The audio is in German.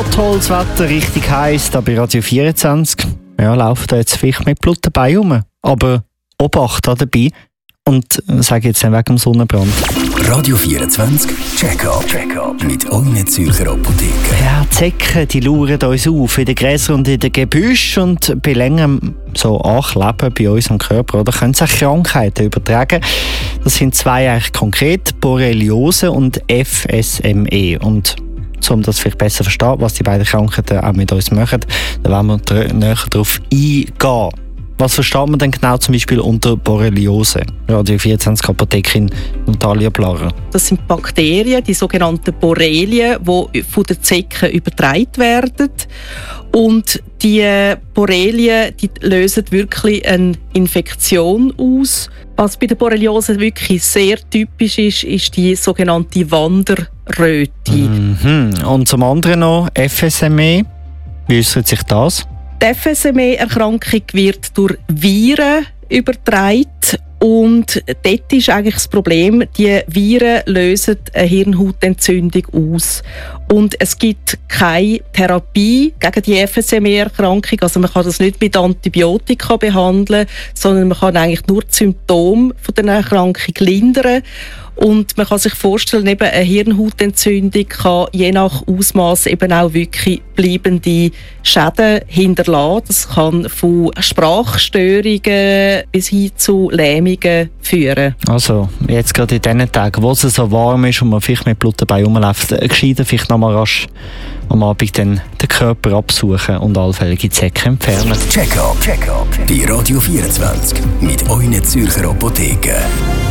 So toll das Wetter, richtig heiß, da bei Radio 24. Ja, laufen da jetzt vielleicht mit Blut dabei rum. Aber Obacht dabei. Und sage jetzt wegen dem Sonnenbrand. Radio 24 Check-up mit euren Zürcher Apotheken. Ja, die Zecken, die lauern uns auf in den Gräsern und in den Gebüschen und bei längerem so Ankleben bei unserem Körper oder können sich Krankheiten übertragen. Das sind zwei eigentlich konkret, Borreliose und FSME. Und um das vielleicht besser zu verstehen, was die beiden Krankheiten auch mit uns machen, da wollen wir näher darauf eingehen. Was versteht man denn genau zum Beispiel unter Borreliose? Radio 24 Apothekerin Natalia Blarer. Das sind Bakterien, die sogenannten Borrelien, die von den Zecken übertragen werden. Und die Borrelien die lösen wirklich eine Infektion aus. Was bei der Borreliose wirklich sehr typisch ist, ist die sogenannte Wanderröte. Und zum anderen noch FSME. Wie äußert sich das? Die FSME-Erkrankung wird durch Viren übertragen und dort ist eigentlich das Problem, die Viren lösen eine Hirnhautentzündung aus. Und es gibt keine Therapie gegen die FSME-Erkrankung, also man kann das nicht mit Antibiotika behandeln, sondern man kann eigentlich nur die Symptome von der Erkrankung lindern. Und man kann sich vorstellen, eben eine Hirnhautentzündung kann je nach Ausmaß eben auch wirklich bleibende Schäden hinterlassen. Das kann von Sprachstörungen bis hin zu Lähmungen führen. Also, jetzt gerade in diesen Tagen, wo es so warm ist und man vielleicht mit Blut dabei rumläuft, gescheiter vielleicht noch mal rasch am Abend dann den Körper absuchen und allfällige Zecken entfernen. Check-up bei Radio 24 mit euren Zürcher Apotheken.